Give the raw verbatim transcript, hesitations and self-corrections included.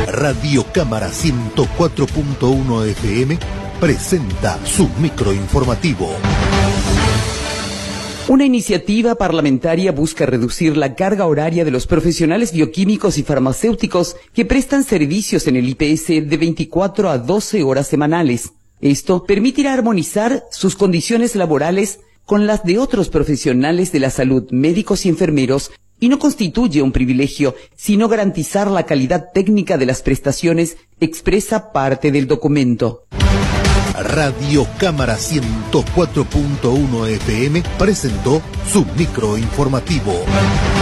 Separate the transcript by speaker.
Speaker 1: Radio Cámara ciento cuatro punto uno F M presenta su microinformativo.
Speaker 2: Una iniciativa parlamentaria busca reducir la carga horaria de los profesionales bioquímicos y farmacéuticos que prestan servicios en el I P S de veinticuatro a doce horas semanales. Esto permitirá armonizar sus condiciones laborales con las de otros profesionales de la salud, médicos y enfermeros, y no constituye un privilegio, sino garantizar la calidad técnica de las prestaciones, expresa parte del documento.
Speaker 1: Radio Cámara ciento cuatro punto uno F M presentó su microinformativo.